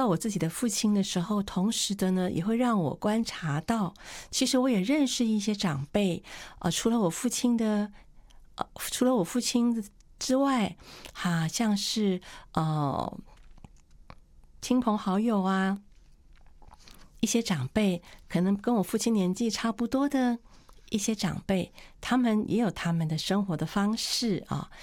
到我自己的父亲的时候，同时的呢，也会让我观察到，其实我也认识一些长辈，除了我父亲之外，像是亲朋好友啊，一些长辈，可能跟我父亲年纪差不多的一些长辈，他们也有他们的生活的方式啊，